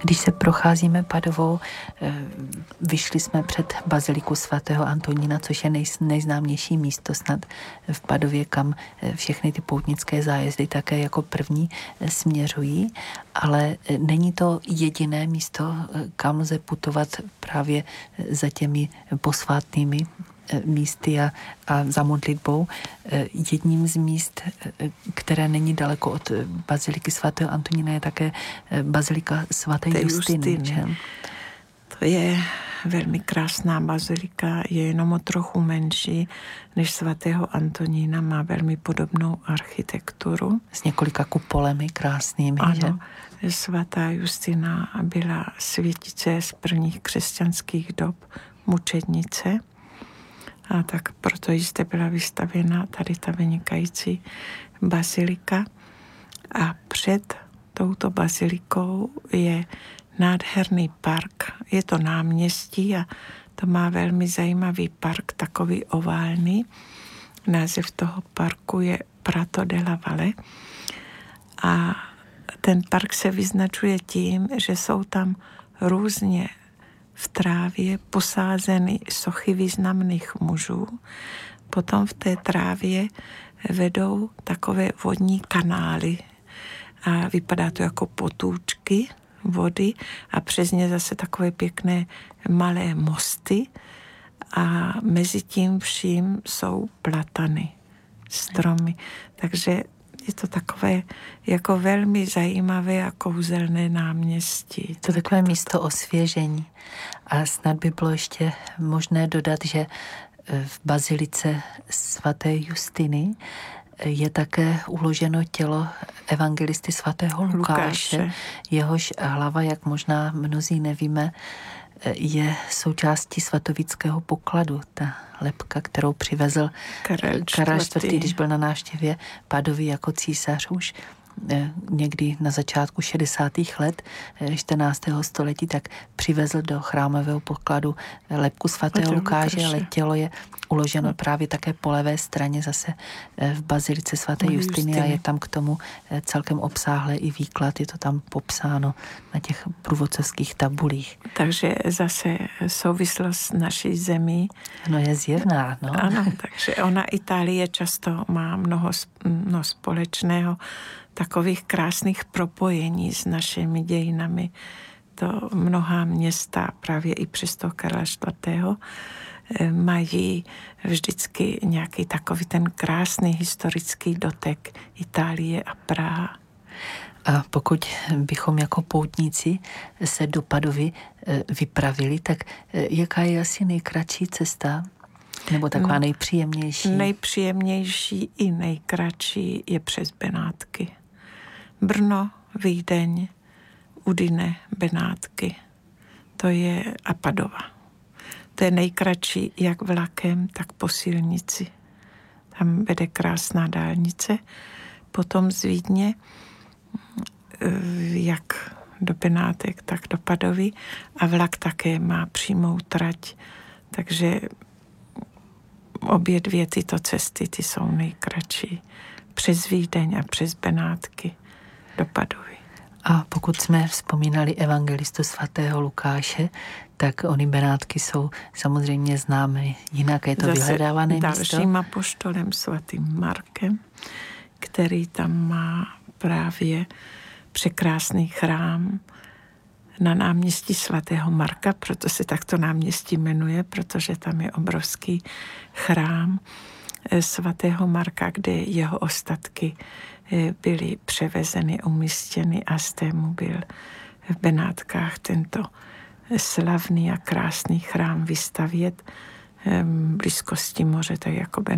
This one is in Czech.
Když se procházíme Padovou, vyšli jsme před baziliku svatého Antonína, což je nejznámější místo snad v Padově, kam všechny ty poutnické zájezdy také jako první směřují, ale není to jediné místo, kam lze putovat právě za těmi posvátnými místy a za modlitbou. Jedním z míst, které není daleko od baziliky svatého Antonína, je také bazilika svaté Justiny. To je velmi krásná bazilika, je jenom o trochu menší než svatého Antonína, má velmi podobnou architekturu. S několika kupolemi krásnými. Ano, že? Svatá Justina byla světice z prvních křesťanských dob, mučednice. A tak proto jste byla vystavěna tady ta vynikající bazilika. A před touto bazilikou je nádherný park. Je to náměstí a to má velmi zajímavý park, takový oválný. Název toho parku je Prato della Valle. A ten park se vyznačuje tím, že jsou tam různě v trávě posázeny sochy významných mužů. Potom v té trávě vedou takové vodní kanály a vypadá to jako potůčky vody a přes ně zase takové pěkné malé mosty a mezi tím vším jsou platany, stromy. Takže je to takové jako velmi zajímavé a kouzelné náměstí. To takové místo osvěžení. A snad by bylo ještě možné dodat, že v bazilice svaté Justiny je také uloženo tělo evangelisty svatého Lukáše. Jehož hlava, jak možná mnozí nevíme, je součástí svatovického pokladu. Ta lebka, kterou přivezl Karel IV., když byl na návštěvě Padovy jako císař už někdy na začátku 60. let 14. století, tak přivezl do chrámového pokladu lebku svatého Lukáše, ale tělo je uloženo právě také po levé straně zase v bazilice svaté Justiny a je tam k tomu celkem obsáhle i výklad, je to tam popsáno na těch průvodcovských tabulích. Takže zase souvislost naší zemí. No je zjevná, no. Ano, takže ona Itálie často má mnoho společného, takových krásných propojení s našimi dějinami. To mnohá města právě i přes toho Karla IV. Mají vždycky nějaký takový ten krásný historický dotek Itálie a Praha. A pokud bychom jako poutníci se do Padovy vypravili, tak jaká je asi nejkratší cesta? Nebo taková nejpříjemnější? Nejpříjemnější i nejkratší je přes Benátky. Brno, Vídeň, Udine, Benátky. To je a Padova. To je nejkratší jak vlakem, tak po silnici. Tam vede krásná dálnice. Potom z Vídně, jak do Benátek, tak do Padovy. A vlak také má přímou trať. Takže obě dvě tyto cesty, ty jsou nejkratší. Přes Vídeň a přes Benátky do Padovy. A pokud jsme vzpomínali evangelistu svatého Lukáše, tak ony Benátky jsou samozřejmě známy. Jinak je to zase vyhledávané místo. Dalším apoštolem svatým Markem, který tam má právě překrásný chrám na náměstí svatého Marka, proto se takto náměstí jmenuje, protože tam je obrovský chrám svatého Marka, kde jeho ostatky byly převezeny, umístěny a z tému byl v Benátkách tento slavný a krásný chrám vystavět v blízkosti moře, tak jako